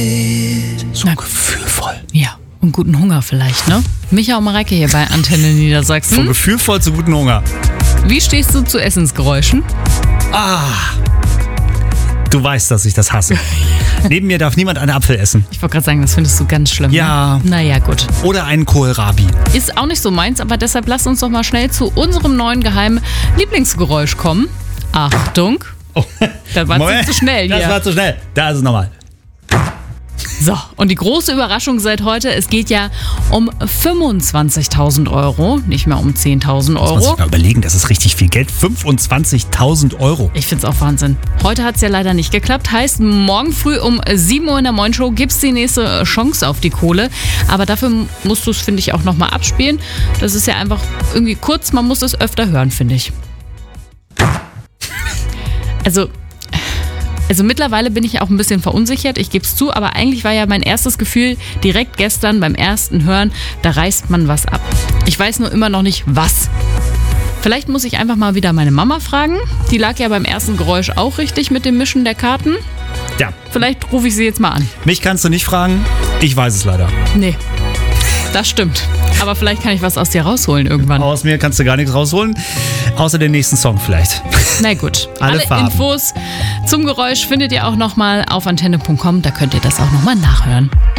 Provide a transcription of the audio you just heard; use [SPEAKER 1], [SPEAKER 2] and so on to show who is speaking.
[SPEAKER 1] So gefühlvoll.
[SPEAKER 2] Ja, und guten Hunger vielleicht, ne? Micha und Mareike hier bei Antenne Niedersachsen.
[SPEAKER 1] Von gefühlvoll zu guten Hunger.
[SPEAKER 2] Wie stehst du zu Essensgeräuschen?
[SPEAKER 1] Du weißt, dass ich das hasse. Neben mir darf niemand einen Apfel essen.
[SPEAKER 2] Ich wollte gerade sagen, das findest du ganz schlimm.
[SPEAKER 1] Ja.
[SPEAKER 2] Ne? Naja, gut.
[SPEAKER 1] Oder einen Kohlrabi.
[SPEAKER 2] Ist auch nicht so meins, aber deshalb lass uns doch mal schnell zu unserem neuen geheimen Lieblingsgeräusch kommen. Achtung.
[SPEAKER 1] Oh.
[SPEAKER 2] Das war zu schnell hier.
[SPEAKER 1] Das war zu schnell. Da ist es nochmal.
[SPEAKER 2] So, und die große Überraschung seit heute, es geht ja um 25.000 Euro, nicht mehr um 10.000 Euro.
[SPEAKER 1] Muss man sich mal überlegen, das ist richtig viel Geld. 25.000 Euro.
[SPEAKER 2] Ich find's auch Wahnsinn. Heute hat's ja leider nicht geklappt. Heißt, morgen früh um 7 Uhr in der Morning-Show gibt's die nächste Chance auf die Kohle. Aber dafür musst du es, finde ich, auch nochmal abspielen. Das ist ja einfach irgendwie kurz, man muss es öfter hören, finde ich. Also mittlerweile bin ich auch ein bisschen verunsichert, ich gebe es zu, aber eigentlich war ja mein erstes Gefühl direkt gestern beim ersten Hören, da reißt man was ab. Ich weiß nur immer noch nicht, was. Vielleicht muss ich einfach mal wieder meine Mama fragen. Die lag ja beim ersten Geräusch auch richtig mit dem Mischen der Karten.
[SPEAKER 1] Ja.
[SPEAKER 2] Vielleicht rufe ich sie jetzt mal an.
[SPEAKER 1] Mich kannst du nicht fragen. Ich weiß es leider.
[SPEAKER 2] Nee, das stimmt. Aber vielleicht kann ich was aus dir rausholen irgendwann.
[SPEAKER 1] Aus mir kannst du gar nichts rausholen. Außer den nächsten Song vielleicht.
[SPEAKER 2] Na gut.
[SPEAKER 1] Alle Farben.
[SPEAKER 2] Infos zum Geräusch findet ihr auch nochmal auf antenne.com. Da könnt ihr das auch nochmal nachhören.